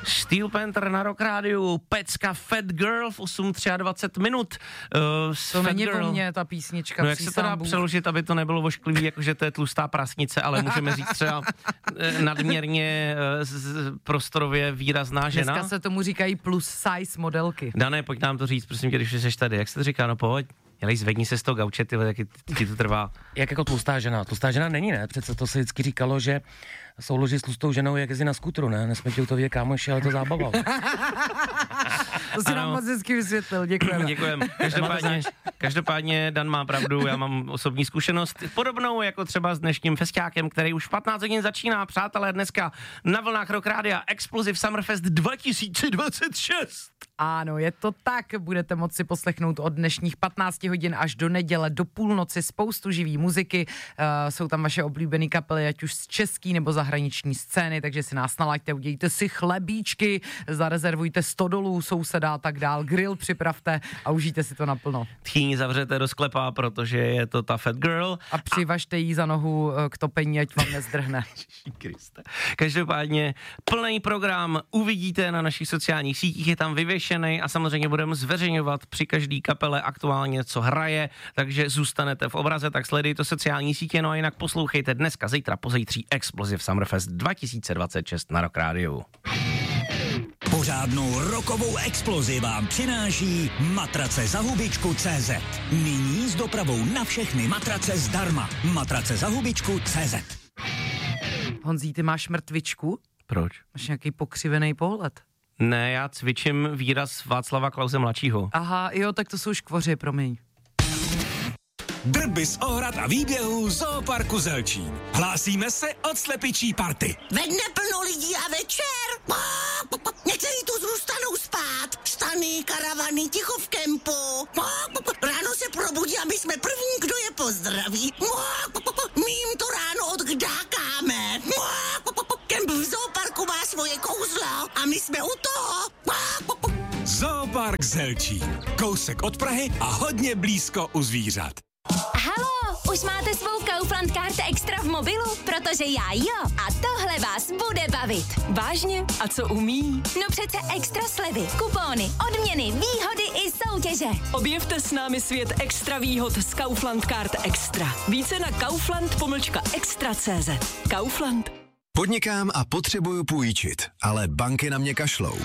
Steel Panther na Rock Rádiu, pecka Fat Girl v 8:23 minut. To není o mně, ta písnička. No jak se to dá přeložit, aby to nebylo vošklivý, jakože to je tlustá prasnice, ale můžeme říct třeba nadměrně prostorově výrazná žena. Dneska se tomu říkají plus size modelky. Dané, pojď nám to říct, prosím tě, když jsi tady. Jak se to říká? No pojď. Jelej, zvedni se z toho gauče, tyhle, jak ti to trvá. Jak jako tlustá žena? Tlustá žena není, ne? Přece to se vždycky říkalo, že souloží s tlustou ženou, jak jezdí na skutru, ne? Nesmětil to vědět kámoši, ale to zábava. To si nám moc hezky vysvětlil, děkujeme. Děkujeme. Každopádně Dan má pravdu, já mám osobní zkušenost podobnou jako třeba s dnešním festiákem, který už v 15 hodin začíná. Přátelé, dneska na vlnách Rock Rádia Explosive Summerfest 2026. Ano, je to tak, budete moci poslechnout od dnešních 15 hodin až do neděle, do půlnoci spoustu živý muziky, jsou tam vaše oblíbené kapely, ať už z český nebo zahraniční scény, takže si nás nalaďte, udějte si chlebíčky, zarezervujte $100 souseda a tak dál, grill připravte a užijte si to naplno. Tchýni zavřete do sklepa, protože je to ta Fat Girl. A přivažte jí za nohu k topení, ať vám nezdrhne. Každopádně plný program uvidíte na našich sociálních sítích, je tam vyvěšený a samozřejmě budeme zveřejňovat při každý kapele aktuálně, co hraje, takže zůstanete v obraze, tak sledujte sociální sítě, no a jinak poslouchejte dneska, zítra, pozítří Explosive Summerfest 2026 na Rock Rádiu. Pořádnou rokovou explozi vám přináší matrace za hubičku.cz. Nyní s dopravou na všechny matrace zdarma. Matrace za hubičku.cz. Honzí, ty máš mrtvičku? Proč? Máš nějaký pokřivený pohled? Ne, já cvičím výraz Václava Klause mladšího. Aha, jo, tak to jsou škvoři, promiň. Drby z ohrad a výběhů Zooparku Zelčín. Hlásíme se od slepičí party. Ve dne plno lidí a večer. Někteří tu zůstanou spát. Stany, karavany, ticho v kempu. Ráno se probudí a my jsme první, kdo je pozdraví. My jim to ráno odkdákáme. Kemp v Zooparku má svoje kouzlo a my jsme u toho. Zoopark Zelčín. Kousek od Prahy a hodně blízko u zvířat. Halo, už máte svou Kaufland Card Extra v mobilu? Protože já jo. A tohle vás bude bavit. Vážně? A co umí? No přece extra slevy, kupóny, odměny, výhody i soutěže. Objevte s námi svět extra výhod z Kaufland Card Extra. Více na kaufland.extra.cz. Kaufland. Podnikám a potřebuju půjčit, ale banky na mě kašlou.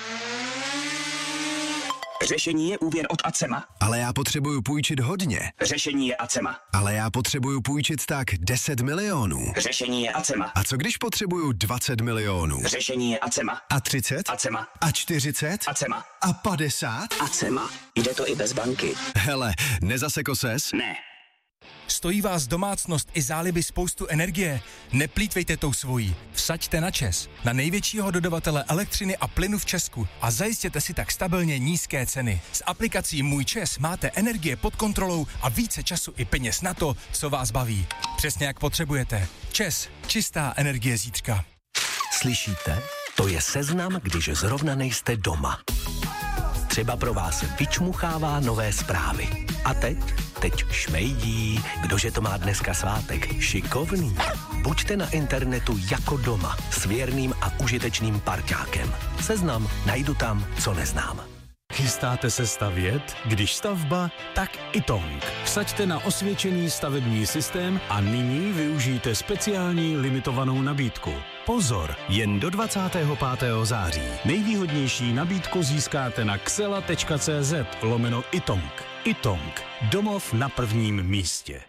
Řešení je úvěr od Acema. Ale já potřebuju půjčit hodně. Řešení je Acema. Ale já potřebuju půjčit tak 10 milionů. Řešení je Acema. A co když potřebuju 20 milionů? Řešení je Acema. A 30? Acema. A 40? Acema. A 50? Acema. Jde to i bez banky. Hele, nezaseko ses? Ne. Stojí vás domácnost i záliby spoustu energie? Neplýtvejte tou svojí. Vsaďte na ČEZ, na největšího dodavatele elektřiny a plynu v Česku a zajistěte si tak stabilně nízké ceny. S aplikací Můj ČEZ máte energie pod kontrolou a více času i peněz na to, co vás baví. Přesně jak potřebujete. ČEZ, čistá energie zítřka. Slyšíte? To je seznam, když zrovna nejste doma. Třeba pro vás vyčmuchává nové zprávy. A teď šmejdí, kdože to má dneska svátek. Šikovný. Buďte na internetu jako doma, s věrným a užitečným parťákem. Seznam najdu tam, co neznám. Chystáte se stavět? Když stavba, tak Itong. Vsaďte na osvědčený stavební systém a nyní využijte speciální limitovanou nabídku. Pozor, jen do 25. září. Nejvýhodnější nabídku získáte na xela.cz/Itong. Itong. Domov na prvním místě.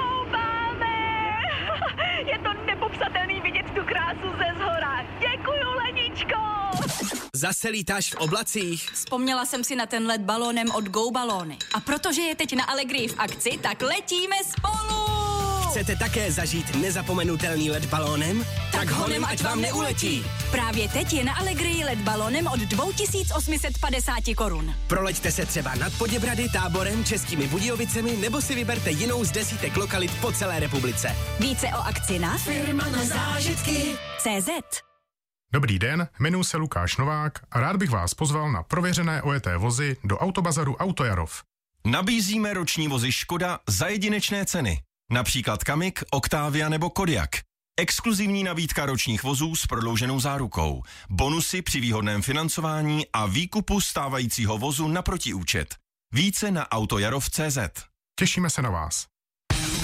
Je to nepopsatelný vidět tu krásu ze zhora. Děkuju, Leničko! Zase lítáš v oblacích? Vzpomněla jsem si na ten let balónem od Go Balóny. A protože je teď na Allegrii v akci, tak letíme spolu! Chcete také zažít nezapomenutelný let balónem? Tak honem, ať vám neuletí! Právě teď je na Allegrii let balónem od 2850 korun. Proleďte se třeba nad Poděbrady, Táborem, Českými Budějovicemi nebo si vyberte jinou z desítek lokalit po celé republice. Více o akci na Firma na zážitky CZ. Dobrý den, jmenuji se Lukáš Novák a rád bych vás pozval na prověřené ojeté vozy do Autobazaru Autojarov. Nabízíme roční vozy Škoda za jedinečné ceny. Například Kamik, Octavia nebo Kodiaq. Exkluzivní nabídka ročních vozů s prodlouženou zárukou, bonusy při výhodném financování a výkupu stávajícího vozu na protiúčet. Více na autojarov.cz. Těšíme se na vás.